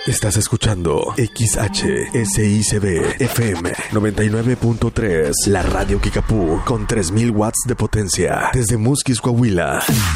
Estás escuchando XHSICB FM 99.3, la radio Kickapoo con 3000 watts de potencia desde Musquis, Coahuila.